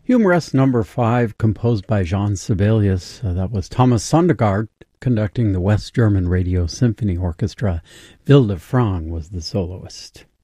Humorous number 5, composed by Jean Sibelius. That was Thomas Sondergaard conducting the West German Radio Symphony Orchestra. Wilde Frang was the soloist.